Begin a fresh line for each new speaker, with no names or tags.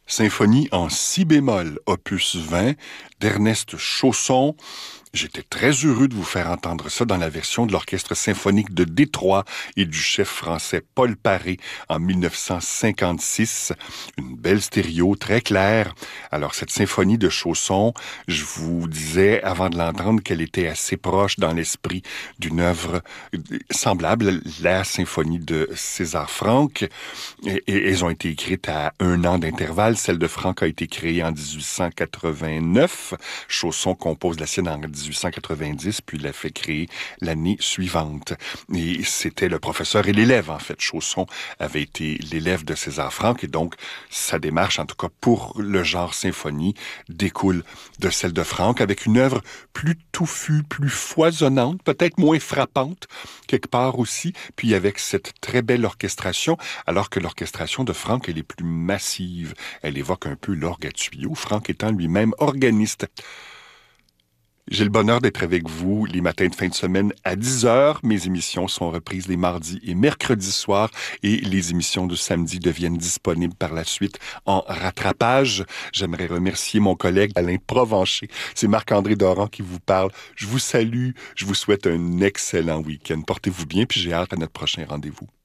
Symphonie en si bémol, opus 20, d'Ernest Chausson. J'étais très heureux de vous faire entendre ça dans la version de l'Orchestre symphonique de Détroit et du chef français Paul Paré en 1956. Une belle stéréo très claire. Alors, cette symphonie de Chausson, je vous disais avant de l'entendre qu'elle était assez proche dans l'esprit d'une œuvre semblable, la symphonie de César Franck. Et elles ont été écrites à 1 an d'intervalle. Celle de Franck a été créée en 1889. Chausson compose la sienne en 1890, puis l'a fait créer l'année suivante. Et c'était le professeur et l'élève, en fait. Chausson avait été l'élève de César Franck, et donc sa démarche, en tout cas pour le genre symphonie, découle de celle de Franck, avec une œuvre plus touffue, plus foisonnante, peut-être moins frappante, quelque part aussi, puis avec cette très belle orchestration, alors que l'orchestration de Franck, elle est plus massive. Elle évoque un peu l'orgue à tuyaux, Franck étant lui-même organiste. J'ai le bonheur d'être avec vous les matins de fin de semaine à 10h. Mes émissions sont reprises les mardis et mercredis soirs et les émissions de samedi deviennent disponibles par la suite en rattrapage. J'aimerais remercier mon collègue Alain Provencher. C'est Marc-André Doran qui vous parle. Je vous salue. Je vous souhaite un excellent week-end. Portez-vous bien puis j'ai hâte à notre prochain rendez-vous.